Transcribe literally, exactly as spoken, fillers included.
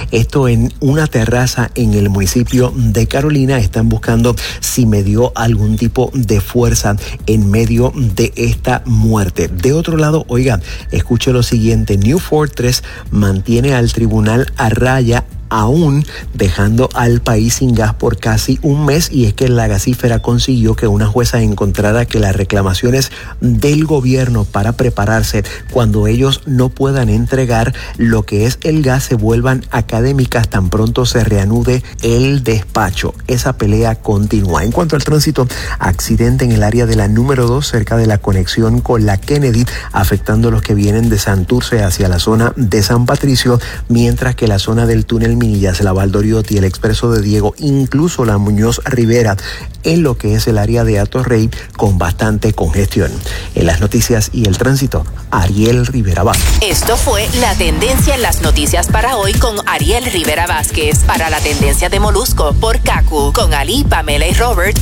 Esto en una terraza en el municipio de Carolina. Están buscando si me dio algún tipo de fuerza en medio de esta muerte. De otro lado, oiga, escuche lo siguiente. New Fortress mantiene al tribunal a raya, aún dejando al país sin gas por casi un mes, y es que la gasífera consiguió que una jueza encontrara que las reclamaciones del gobierno para prepararse cuando ellos no puedan entregar lo que es el gas se vuelvan académicas tan pronto se reanude el despacho. Esa pelea continúa. En cuanto al tránsito, accidente en el área de la número dos cerca de la conexión con la Kennedy, afectando a los que vienen de Santurce hacia la zona de San Patricio, mientras que la zona del túnel Minillas, la Valdoriotti, el Expreso de Diego, incluso la Muñoz Rivera, en lo que es el área de Atorrey, con bastante congestión. En las noticias y el tránsito, Ariel Rivera Vázquez. Esto fue La Tendencia en las noticias para hoy con Ariel Rivera Vázquez. Para La Tendencia de Molusco por Kaku, con Ali, Pamela y Robert,